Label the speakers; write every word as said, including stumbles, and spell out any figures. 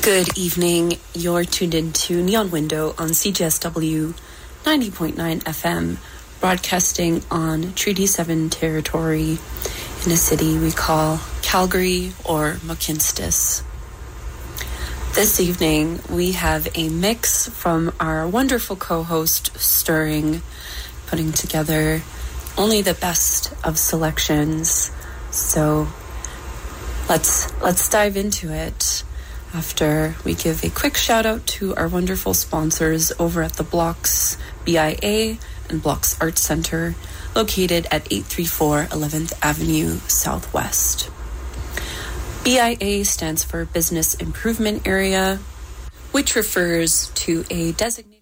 Speaker 1: Good evening. You're tuned into Neon Window on C J S W ninety point nine F M, broadcasting on Treaty seven territory in a city we call Calgary or McKinstis. This evening, we have a mix from our wonderful co-host, Stirring, putting together only the best of selections. So let's let's dive into it after we give a quick shout out to our wonderful sponsors over at the Blocks B I A and Blocks Arts Center, located at eight thirty-four eleventh Avenue Southwest. B I A stands for Business Improvement Area, which refers to a designated